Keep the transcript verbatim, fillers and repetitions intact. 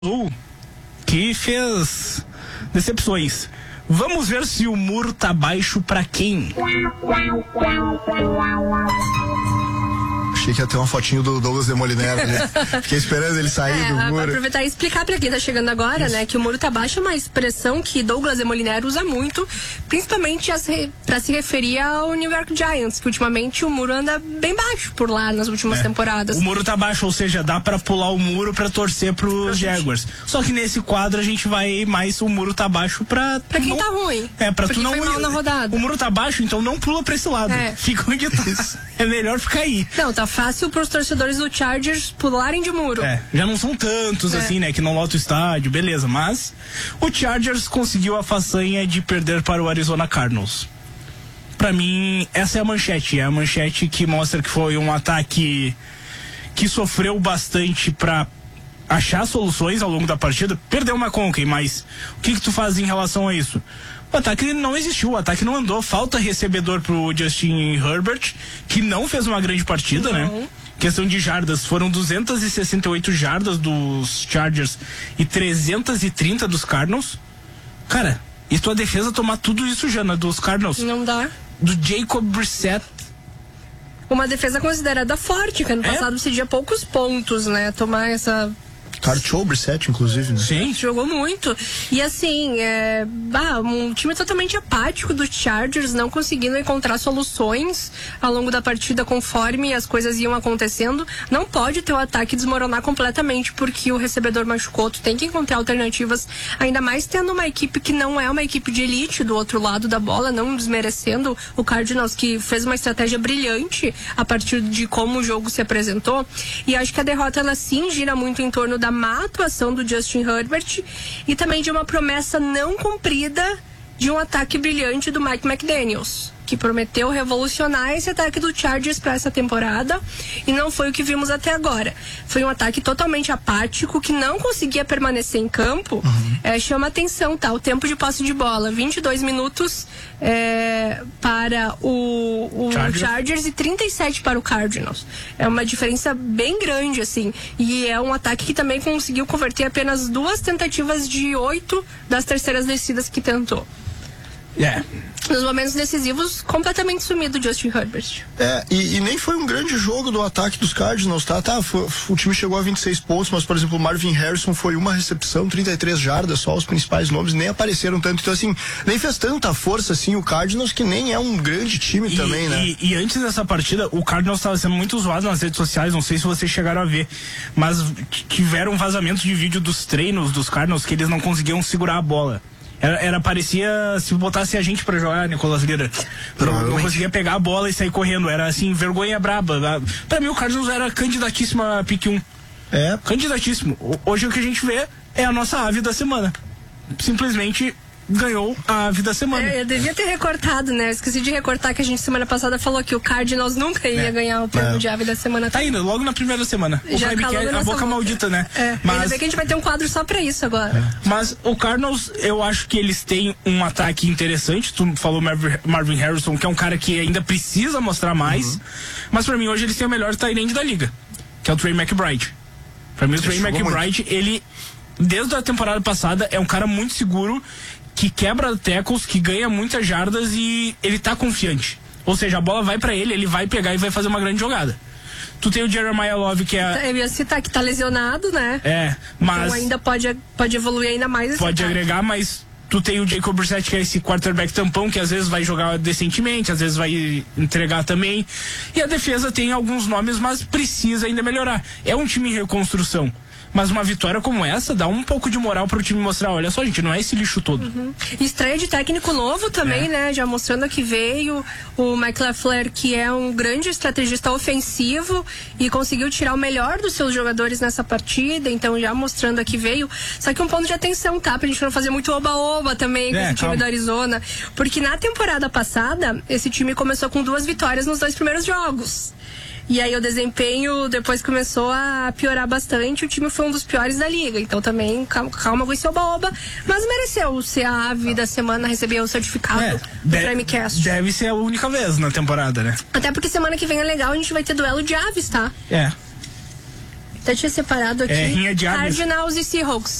que fez decepções. Vamos ver se o muro tá baixo pra quem? Achei que ia ter uma fotinho do Douglas Demoliner, né? Fiquei esperando ele sair é, do muro. Aproveitar e explicar pra quem tá chegando agora, Isso. né, que o muro tá baixo é uma expressão que Douglas Demoliner usa muito, principalmente re... pra se referir ao New York Giants, que ultimamente o muro anda bem baixo por lá nas últimas é. temporadas. O muro tá baixo, ou seja, dá pra pular o muro pra torcer pros Jaguars. Só que nesse quadro a gente vai mais, o muro tá baixo pra... Pra quem não... tá ruim. É, pra pra tu não... Foi mal na rodada. O muro tá baixo, então não pula pra esse lado. É. Fica onde tá. É melhor ficar aí. Não, tá fácil pros torcedores do Chargers pularem de muro. É, já não são tantos é. assim, né, que não lota o estádio, beleza, mas o Chargers conseguiu a façanha de perder para o Arizona Cardinals. Pra mim, essa é a manchete, é a manchete que mostra que foi um ataque que sofreu bastante pra achar soluções ao longo da partida. Perdeu uma Conquer, mas o que que tu faz em relação a isso? O ataque não existiu, o ataque não andou, falta recebedor pro Justin Herbert, que não fez uma grande partida, não. né? Questão de jardas, foram duzentas e sessenta e oito jardas dos Chargers e trezentas e trinta dos Cardinals. Cara, e tua defesa tomar tudo isso, Jana, dos Cardinals? Não dá. Do Jacob Brissett. Uma defesa considerada forte, que ano é? passado cedia poucos pontos, né? Tomar essa... Carteou o Brissett, inclusive, né? Sim. Jogou muito. E assim, é, bah, um time totalmente apático do Chargers, não conseguindo encontrar soluções ao longo da partida conforme as coisas iam acontecendo. Não pode ter o ataque desmoronar completamente porque o recebedor machucou. Tu tem que encontrar alternativas, ainda mais tendo uma equipe que não é uma equipe de elite do outro lado da bola, não desmerecendo o Cardinals, que fez uma estratégia brilhante a partir de como o jogo se apresentou. E acho que a derrota, ela sim gira muito em torno da má atuação do Justin Herbert e também de uma promessa não cumprida de um ataque brilhante do Mike McDaniels, que prometeu revolucionar esse ataque do Chargers para essa temporada e não foi o que vimos até agora. Foi um ataque totalmente apático que não conseguia permanecer em campo. Uhum. É, chama atenção, tá? O tempo de posse de bola, vinte e dois minutos é, para o, o Chargers. Chargers e trinta e sete para o Cardinals. É uma diferença bem grande, assim. E é um ataque que também conseguiu converter apenas duas tentativas de oito das terceiras descidas que tentou. Yeah. Nos momentos decisivos, completamente sumido o Justin Herbert. É, e, e nem foi um grande jogo do ataque dos Cardinals, tá? tá foi, o time chegou a vinte e seis pontos, mas, por exemplo, o Marvin Harrison foi uma recepção, trinta e três jardas, só os principais nomes nem apareceram tanto. Então, assim, nem fez tanta força, assim, o Cardinals, que nem é um grande time e, também, né? E, e antes dessa partida, o Cardinals estava sendo muito zoado nas redes sociais, não sei se vocês chegaram a ver, mas tiveram vazamentos de vídeo dos treinos dos Cardinals que eles não conseguiam segurar a bola. Era, era, parecia se botasse a gente pra jogar, Nicolas Lira. Não, não conseguia pegar a bola e sair correndo. Era assim, vergonha braba. Pra mim, o Cardinals era candidatíssimo a pick um. É. Candidatíssimo. Hoje o que a gente vê é a nossa ave da semana. Simplesmente ganhou a ave da semana. É, eu devia ter recortado, né? Eu esqueci de recortar que a gente semana passada falou que o Cardinals nunca ia é. ganhar o prêmio é. de ave da semana. Tá indo, logo na primeira semana. O Já Prime a boca maldita, né? É. Mas... Ainda bem que a gente vai ter um quadro só pra isso agora. É. Mas o Cardinals, eu acho que eles têm um ataque interessante. Tu falou Marvin, Marvin Harrison, que é um cara que ainda precisa mostrar mais. Uhum. Mas pra mim, hoje eles têm o melhor tight end da liga, que é o Trey McBride. Pra mim, o Trey McBride, muito. ele, desde a temporada passada, é um cara muito seguro, que quebra tackles, que ganha muitas jardas e ele tá confiante. Ou seja, a bola vai pra ele, ele vai pegar e vai fazer uma grande jogada. Tu tem o Jeremiah Love, que é... Eu ia citar que tá lesionado, né? É, mas... Então ainda pode, pode evoluir ainda mais. Pode agregar, mas tu tem o Jacob Brissett, que é esse quarterback tampão, que às vezes vai jogar decentemente, às vezes vai entregar também. E a defesa tem alguns nomes, mas precisa ainda melhorar. É um time em reconstrução. Mas uma vitória como essa dá um pouco de moral pro time mostrar, olha só, gente, não é esse lixo todo. Uhum. Estreia de técnico novo também, é. né? Já mostrando que veio o Mike LaFleur, que é um grande estrategista ofensivo e conseguiu tirar o melhor dos seus jogadores nessa partida, então já mostrando que veio. Só que um ponto de atenção, tá? Pra gente não fazer muito oba-oba também com é, esse time calma. do Arizona. Porque na temporada passada, esse time começou com duas vitórias nos dois primeiros jogos. E aí o desempenho depois começou a piorar bastante. O time foi um dos piores da liga. Então também, calma, calma com esse oba-oba. Mas mereceu ser a ave da semana, receber o certificado é, do Primecast. Deve ser a única vez na temporada, né? Até porque semana que vem é legal, a gente vai ter duelo de aves, tá? É. Até tinha separado aqui. É, rinha de aves. Cardinals e Seahawks.